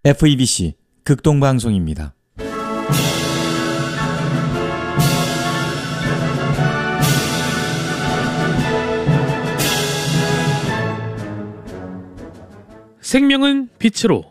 FEBC 극동방송입니다. 생명은 빛으로.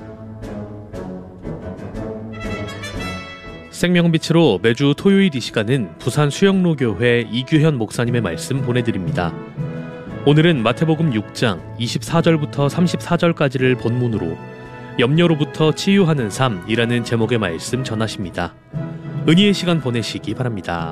생명은 빛으로 매주 토요일 이 시간은 부산 수영로교회 이규현 목사님의 말씀 보내드립니다. 오늘은 마태복음 6장 24절부터 34절까지를 본문으로 염려로부터 치유하는 삶이라는 제목의 말씀 전하십니다. 은혜의 시간 보내시기 바랍니다.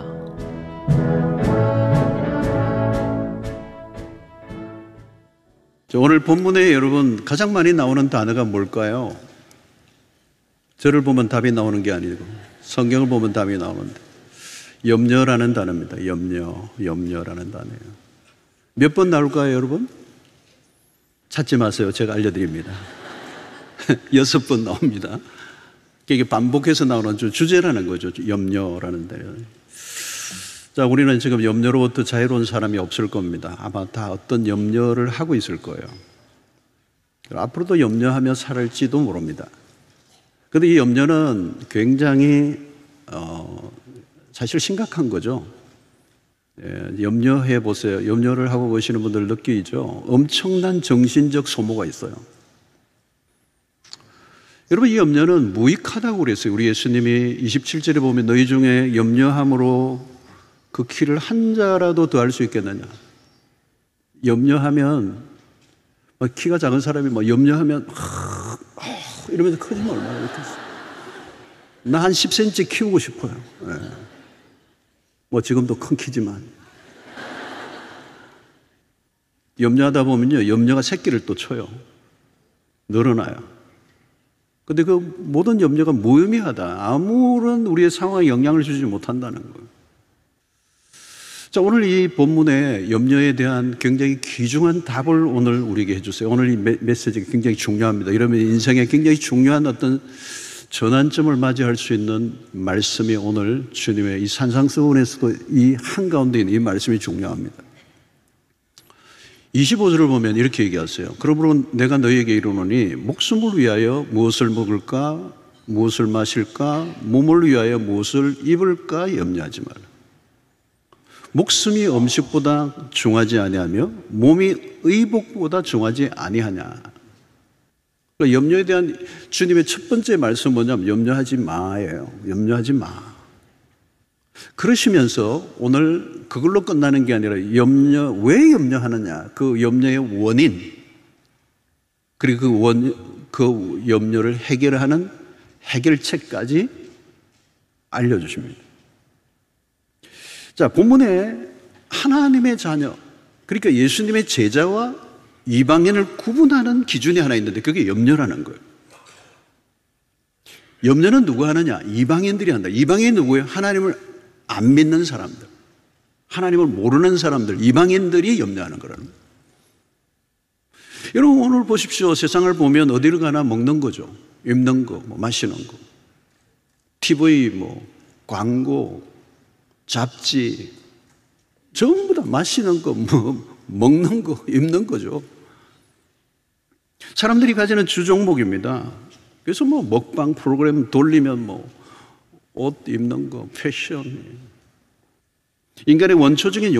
오늘 본문에 여러분 가장 많이 나오는 단어가 뭘까요? 저를 보면 답이 나오는 게 아니고 성경을 보면 답이 나오는데 염려라는 단어입니다. 염려라는 단어예요. 몇 번 나올까요, 여러분? 찾지 마세요. 제가 알려드립니다. 6번 나옵니다. 이게 반복해서 나오는 주제라는 거죠. 염려라는 단어. 자, 우리는 지금 염려로부터 자유로운 사람이 없을 겁니다. 아마 다 어떤 염려를 하고 있을 거예요. 앞으로도 염려하며 살을지도 모릅니다. 그런데 이 염려는 굉장히 사실 심각한 거죠. 염려해 보세요. 염려를 하고 보시는 분들 느끼죠. 엄청난 정신적 소모가 있어요. 여러분, 이 염려는 무익하다고 그랬어요. 우리 예수님이 27절에 보면 너희 중에 염려함으로 그 키를 한 자라도 더 할 수 있겠느냐. 염려하면 키가 작은 사람이 염려하면 이러면서 커지면 얼마나 좋겠어. 나 한 10cm 키우고 싶어요. 네. 지금도 큰 키지만 염려하다 보면요, 염려가 새끼를 또 쳐요. 늘어나요. 근데 그 모든 염려가 무의미하다. 아무런 우리의 상황에 영향을 주지 못한다는 거예요. 자, 오늘 이 본문에 염려에 대한 굉장히 귀중한 답을 오늘 우리에게 해주세요. 오늘 이 메시지가 굉장히 중요합니다. 이러면 인생에 굉장히 중요한 어떤 전환점을 맞이할 수 있는 말씀이 오늘 주님의 이 산상수훈에서도 이 한가운데 있는 이 말씀이 중요합니다. 25절을 보면 이렇게 얘기하세요. 그러므로 내가 너희에게 이르노니 목숨을 위하여 무엇을 먹을까, 무엇을 마실까, 몸을 위하여 무엇을 입을까 염려하지 마라. 목숨이 음식보다 중하지 아니하며 몸이 의복보다 중하지 아니하냐. 염려에 대한 주님의 첫 번째 말씀은 뭐냐면 염려하지 마예요. 염려하지 마. 그러시면서 오늘 그걸로 끝나는 게 아니라 왜 염려하느냐, 그 염려의 원인, 그리고 그 염려를 해결하는 해결책까지 알려주십니다. 자, 본문에 하나님의 자녀, 그러니까 예수님의 제자와 이방인을 구분하는 기준이 하나 있는데 그게 염려라는 거예요. 염려는 누가 하느냐? 이방인들이 한다. 이방인이 누구예요? 하나님을 안 믿는 사람들, 하나님을 모르는 사람들, 이방인들이 염려하는 거라는 거예요. 여러분, 오늘 보십시오. 세상을 보면 어디를 가나 먹는 거죠. 입는 거, 마시는 거, TV, 광고, 잡지, 전부 다 마시는 거, 먹는 거, 입는 거죠. 사람들이 가지는 주종목입니다. 그래서 먹방 프로그램 돌리면 옷 입는 거, 패션. 인간의 원초적인